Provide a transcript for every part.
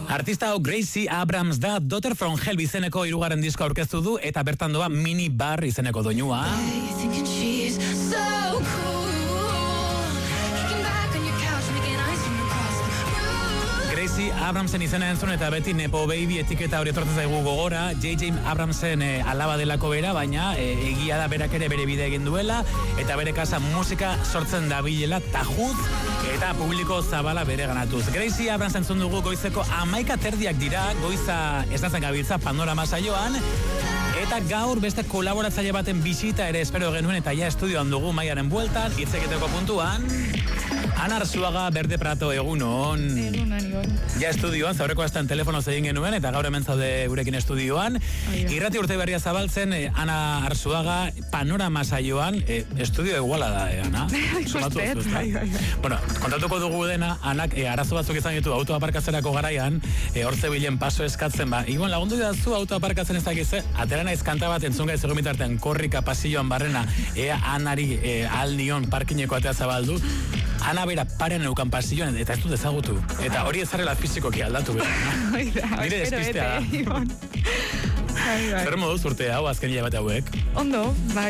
Artista hau Gracie Abrams da, Daughter from Hell izeneko hirugarren diskoa aurkeztu du, eta bertan doa Mini Bar izeneko doinua. Gracie Abramsen izena entzun eta beti Nepo Baby etiketa hori etortzen zaigu gogora. J.J. Abramsen alaba delako bera, baina egia da berak ere bere bide egin duela, eta bere kasa musika sortzen dabilela tajuz eta publiko zabala bere ganatuz. Gracie Abramsen entzun dugu goizeko 11:30 dira, goiza esnatzen gabiltza Panorama saioan, eta gaur beste kolaboratzaile baten bisita ere espero genuen, eta ja estudioan dugu maiaren bueltan, hitz egiteko puntuan. Ana Arzuaga, Berde Prato, egunon. Egunon. Ja estudioan, zaurreko astan telefonoz egin genuen, eta gaur hemen zaude gurekin estudioan. Irrati urte berria zabaltzen, Ana Arzuaga, Panorama saioan, estudio eguala da, Ana? Bai. Bueno, kontatuko dugu dena, Anak arazo batzuk izan ditu autoaparkatzerako garaian, hortze bilen paso eskatzen, Igon, lagundu dazu autoaparkatzen ez dakize, atera naiz kanta bat entzun gaiz egomitartean korrika pasilloan barrena, ea Anari aldion parkineko atea zabaldu, Ana bera paren eukan pasilloan eta ez dut ezagutu. Eta hori ezarrela fizikoki aldatu behar. Nire despistea da. Zer moduz urte hau azken hilabete hauek? Ondo,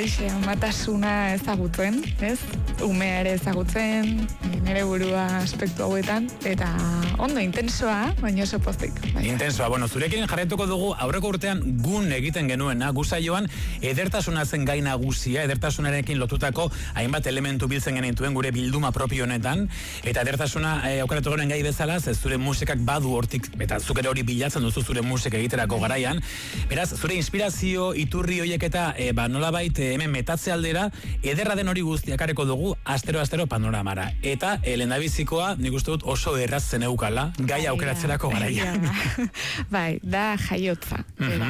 matasuna ezagutzen, ez? Umea ere ezagutzen, nire burua aspektu hauetan, eta ondo, intensoa, baina oso pozik. Intensoa, bueno, zurekin jarretuko dugu aurreko urtean gun egiten genuena, gusaioan edertasuna zen gai nagusia, edertasunarekin lotutako hainbat elementu biltzen genituen gure bilduma propio honetan, eta edertasuna aukeratu garen gai bezala, zure musikak badu hortik, eta zuk ere hori bilatzen duzu zure musika egiterako garaian. Beraz, zure inspirazio, iturri horiek eta nolabait hemen metatze aldera, ederra den hori guztiakareko dugu astero Panoramara. Eta lehendabizikoa, nik uste dut oso erraz zen eukala, gai aukeratzerako garaian. Bai, da jaiotza.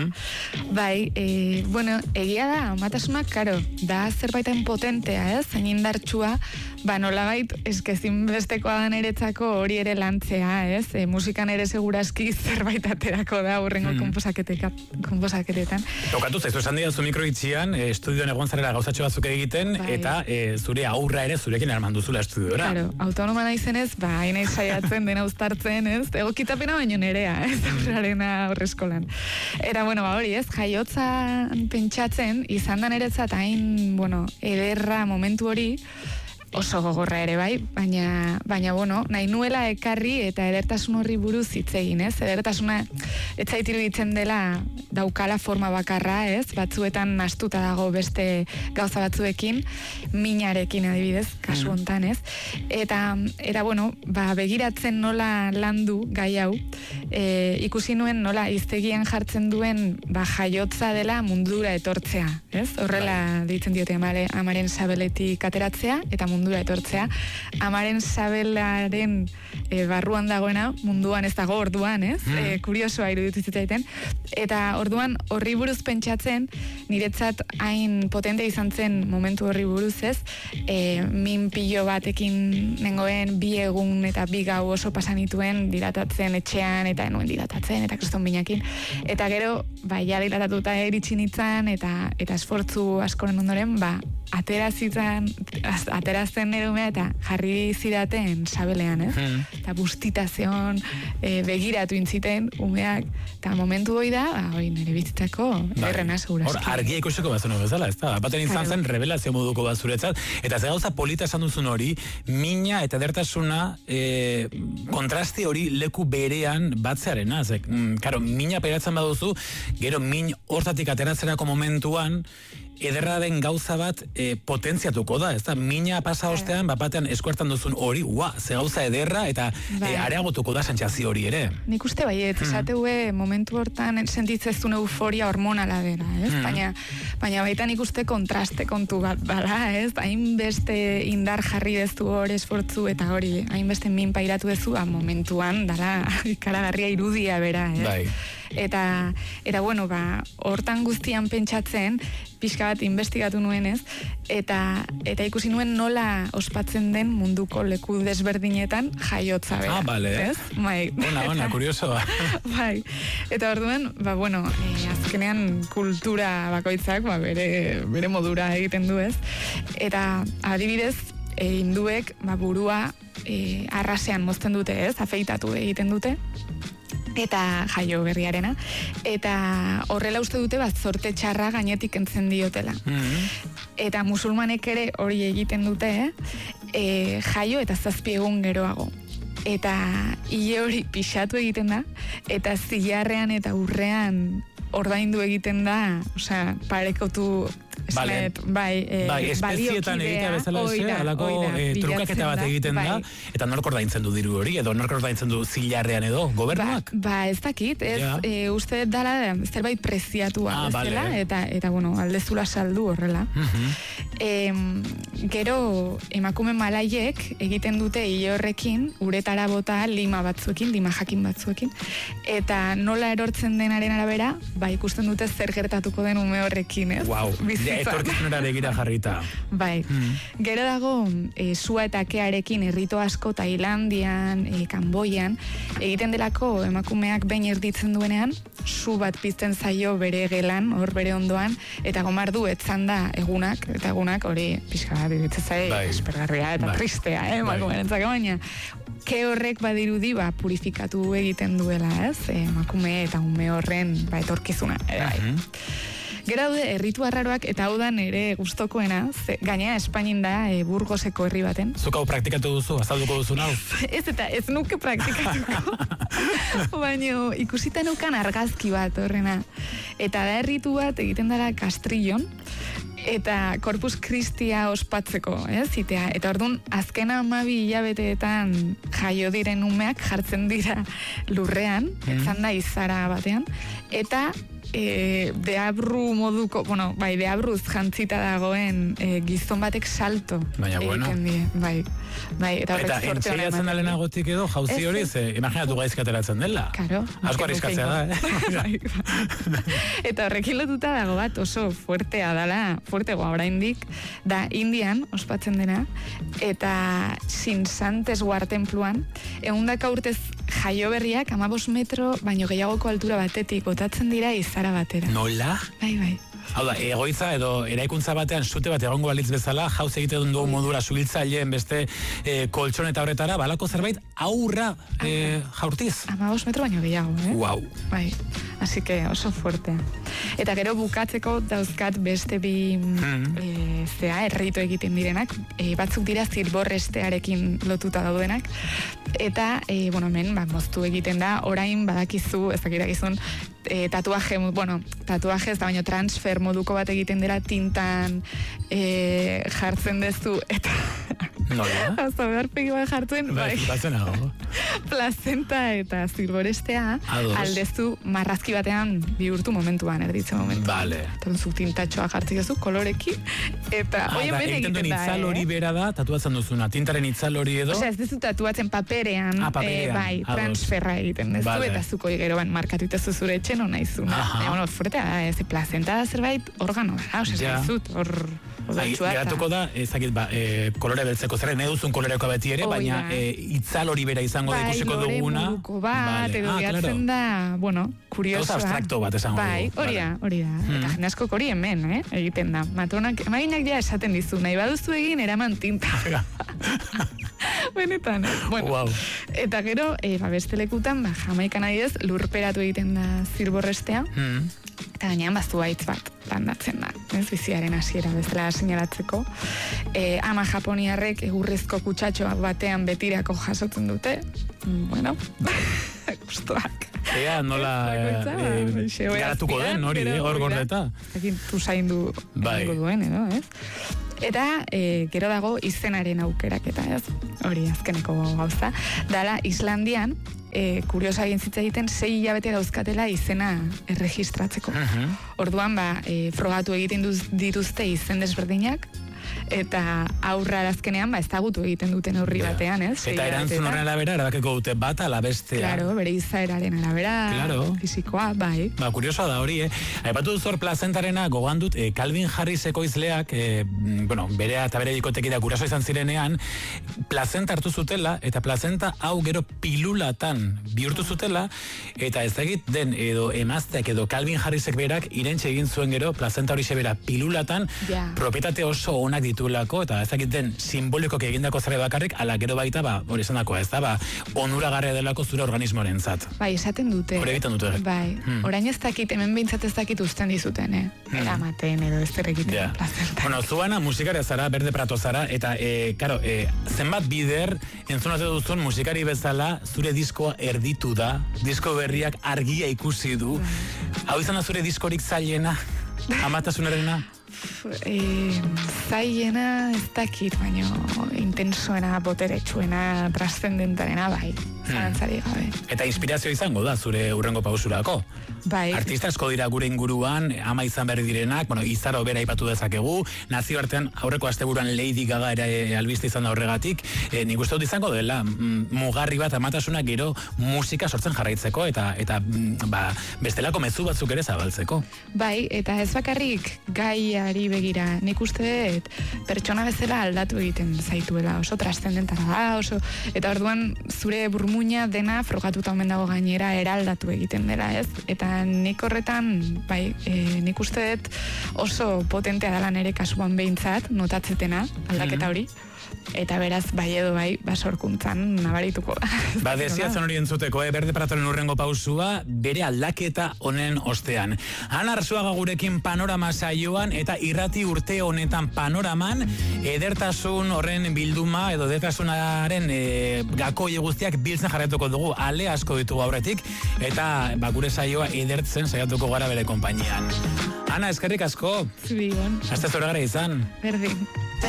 Bai, bueno, egia da, amatasunak, karo, da zerbaiten potentea, ez? Zain indartsua, nolabait, eskezin bestekoa da niretzako hori ere lantzea, ez? Musikan ere seguraski zerbait aterako da urrengo konposaketetan. Tokatu zaizu esan didazu mikroitxian, estudioan egon zarela gauzatxo batzuk egiten, eta zure aurra ere zurekin eraman duzula estudiora. Claro, autonoma naizenez, hain saiatzen dena uztartzen, ez? Egokitapena baino nerea, ez? Aurrarena horreskolan. Eta, bueno, hori, ez? Jaiotzan pentsatzen, izan da niretzat hain, ederra momentu hori, oso gogorra ere bai, baina bueno, nahi nuela ekarri eta edertasun horri buruz hitz egin, ez? Edertasuna etzait iruditzen dela daukala forma bakarra, ez? Batzuetan nahastuta dago beste gauza batzuekin, minarekin adibidez, kasu hontan, ez? Eta bueno, begiratzen nola landu gai hau, ikusi nuen nola hiztegian jartzen duen jaiotza dela mundura etortzea, ez? Horrela deitzen diote amaren sabeletik ateratzea, eta mundura etortzea. Amaren sabelaren barruan dagoena, munduan ez dago orduan, ez? Kuriosoa iruditu zitzaiten. Eta orduan horri buruz pentsatzen, niretzat hain potente izan zen momentu horri buruz, ez? Min pilo batekin nengoen 2 egun eta 2 gau oso pasanituen dilatatzen etxean, eta enuen dilatatzen, eta kriston binakin. Eta gero, ja dilatatuta eritsi nintzen, eta esfortzu askoren ondoren, aterazen erumea eta jarri zidaten sabelean, ez? Eta bustitazion, begiratu intziten, umeak, eta momentu hoi da, nire bizitzako errena seguraski. Hor, argia ikusiko bazuna bezala, ez da? Baten izan zen revelazio moduko bazuretzat, eta ze gauza polita esan duzun hori, mina eta edertasuna kontrasti hori leku berean batzearena, karo, mina peratzen baduzu, gero min hortatik ateratzerako momentuan, ederra den gauza bat potentziatuko da, ez da, mina pasa ostean, batean eskuartan duzun hori, ze gauza ederra, eta areagotuko da sentsazio hori ere. Nik uste baiet, esateue momentu hortan sentitzezun euforia hormonala dela, ez? Baina baita nik uste kontraste kontu bat bada, ez? Hainbeste indar jarri dezu hori esfortzu, eta hori, hainbeste min pairatu dezu, momentuan, dala, ikaragarria irudia bera, ez? Bai. Eta bueno, hortan guztian pentsatzen, pixka bat investigatu nuenez, eta ikusi nuen nola ospatzen den munduko leku desberdinetan jaiotza bera. Bale. Ez? Bai. Ona, kuriosoa. Bai. Eta orduan, azkenean kultura bakoitzak, bere modura egiten du, ez? Eta adibidez, hinduek burua arrasean mozten dute, ez? Afeitatu egiten dute. eta jaio berriarena, eta horrela uste dute bat zorte txarra gainetik entzen diotela. Eta musulmanek ere hori egiten dute, jaio eta 7 egun geroago. Eta hile hori pixatu egiten da, eta zilarrean eta urrean ordaindu egiten da, osea, parekotu bai, espezietan egitea bezala alako trukaketa bat egiten da, eta nork ordaintzen du diru hori, edo nork ordaintzen du zilarrean edo, gobernuak? Ez dakit, uste dala zerbait preziatua bezala, eta bueno, aldezula saldu horrela. Gero, emakume malaiek egiten dute hile horrekin, uretara bota lima batzuekin, lima jakin batzuekin, eta nola erortzen denaren arabera, ikusten dute zer gertatuko den ume horrekin, ez? Wow, etorkizunera begira jarrita. Bai, gero dago sua eta kearekin errito asko Tailandian, Kanboian, egiten delako emakumeak behin erditzen duenean, su bat pizten zaio bere gelan, hor bere ondoan, eta gomardu etzan da egunak, eta egunak hori pixka bat dibitzen zai, espergarria eta tristea, emakumeen entzake, baina ke horrek badirudi purifikatu egiten duela, ez? Emakume eta ume horren etorkizuna. Gero daude erritu arraroak, eta hau da nire gustokoena, gainera Espainin da Burgoseko herri baten. Zuk hau praktikatu duzu, azalduko duzu nau? Ez nuke praktikatuko. Baina ikusita nukan argazki bat horrena. Eta da erritu bat egiten dara Castrillon, eta Corpus Christia ospatzeko, zitea. Eta orduan, azken 12 hilabeteetan jaio diren umeak jartzen dira lurrean, etzan da izara batean, eta deabru moduko, deabruz jantzita dagoen gizon batek salto. Baina, bueno. Eta entzeiatzen alenagotik edo, jauzi hori, imaginatu gaizkateratzen dela. Claro. Asko arriskatzea da, Eta horrekin lotuta dago bat oso fuertea dala, fuertegoa oraindik, da Indian ospatzen dena, eta Sinsantes War Templuan, 100 urtez jaio berriak 15 metro, baino gehiagoko altura batetik botatzen dira izara batera. Nola? Bai. Hau da, egoitza edo eraikuntza batean sute bat egongo balitz bezala, jauz egiten dugu modura subiltzaileen beste koltson eta horretara, balako zerbait aurra jaurtiz. 15 metro baino gehiago, Wow. Bai, así que oso fuerte. Eta gero bukatzeko dauzkat beste bi erritu egiten direnak, batzuk dira zilborrestearekin lotuta daudenak, eta, hemen, moztu egiten da, orain badakizu, ez dakirakizun, tatuaje ez da, baina transfer moduko bat egiten dira tintan jartzen dezu, eta nola? Azabearpegi bat jartzen, plazenta eta zilborestea aldezu marrazki batean bihurtu momentuan, erditzen momentuan. Vale. Eta zu tintatxoa jartzen duzu, kolorekin, eta hoien ben egiten da, itzal hori bera da, tatuatzen duzuna, tintaren itzal hori edo? Osea, ez dezu tatuatzen paperean, bai, transferra egiten dezu, eta zuko gero markatu itezu zure etxen hona izuna. Fuertea da, ez plazenta da zerbait organo da, osea, ez dut, hor geratuko da, ezakit, kolore beltzeko zerren eduzun koloreko beti ere, baina itzal hori bera izango da ikusiko duguna. Bai, lore moduko bat, edo gehatzen da, kuriosoa. Oso abstrakto bat esango dugu. Bai, hori da. Eta jende askok hori hemen, egiten da. Matronak, emaginak ja esaten dizu, nahi baduzu egin eraman tinta. Benetan, Wow. Eta gero, beste lekutan, Jamaikan adidez, lurperatu egiten da zilborrestea, eta gainean baztu haitz bat landatzen da, biziaren hasiera bezala seinalatzeko. Ama japoniarrek egurrezko kutsatxoa batean betirako jasotzen dute, gustuak. Ea nola garatuko den, hori, hor gordeta. Ekin tu zaindu duen, edo, ez? Eta gero dago izenaren aukeraketa, ez? Hori azkeneko gauza. Dala, Islandian, kuriosa egin egiten 6 hilabete dauzkatela izena erregistratzeko. Orduan, frogatu egiten dituzte izen desberdinak, eta aurra azkenean ezagutu egiten duten aurri batean, ez? Eta erantzun horren arabera, erabakiko dute bat ala bestea. Claro, bere izaeraren arabera, fisikoa, bai. Kuriosoa da hori, Aipatu duzor plazentarena gogoan dut, Calvin Harris ekoizleak, berea eta bere dikotekida guraso izan zirenean, plazenta hartu zutela, eta plazenta hau gero pilulatan bihurtu zutela, eta ez egit den, edo emazteak edo Calvin Harrisek berak irentxe egin zuen gero, plazenta hori bera pilulatan, propietate oso onak ditu ditulako, eta ezakiten simbolikoak egindako zare bakarrik, ala gero baita, hori esan dakoa, ez da, onuragarria delako zure organismoaren zat. Bai, esaten dute. Hori egiten dute. Bai, orain ez dakit, hemen behintzat ez dakit usten dizuten, eramaten edo ez egiten plazertak. Bueno, zuana musikaria zara, Berde Prato zara, eta, karo, zenbat bider, entzunate duzun musikari bezala, zure diskoa erditu da, disko berriak argia ikusi du. Hau izan da zure diskorik zailena, amatasunarena? Zailena ez dakit, baina intensoena, boteretsuena, trascendentarena, bai, zalantzari gabe. Eta inspirazio izango da zure hurrengo pausurako? Bai. Artista asko dira gure inguruan, ama izan berri direnak, bueno, Izaro bera aipatu dezakegu, nazioartean aurreko asteburuan Lady Gaga ere albiste izan da horregatik, nik uste dut izango dela, mugarri bat amatasunak gero musika sortzen jarraitzeko, eta bestelako mezu batzuk ere zabaltzeko. Bai, eta ez bakarrik gaiari begira, nik uste pertsona bezala aldatu egiten zaituela, oso trascendentara da, oso, eta orduan zure burmuina dena frogatuta omen dago gainera eraldatu egiten dela, ez? Eta nik horretan, bai, nik uste dut oso potentea dela nere kasuan behintzat, notatzetena, aldaketa hori. Eta beraz, bai edo bai, basorkuntzan nabarituko da. Desiatzen hori entzuteko, Berde Pratoren hurrengo pausua, bere aldaketa honen ostean. Ana Arzuaga gurekin panorama saioan, eta irrati urte honetan panoraman, edertasun horren bilduma, edo edertasunaren gakoi guztiak biltzen jarretuko dugu, ale asko ditugu aurretik, eta gure saioa edertzen saiatuko gara bere konpainian. Ana, eskerrik asko. Zurion. Hasta zure gara izan. Berdin.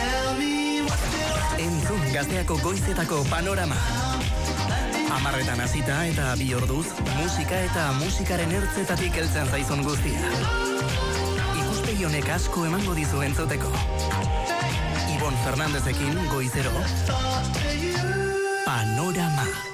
Entzun Gazteako goizetako panorama. 10:00 hasita eta 2 orduz, musika eta musikaren ertzetatik heltzen zaizun guztia. Ikuspegi honek asko emango dizu entzuteko. Ibon Fernandezekin goizero. Panorama.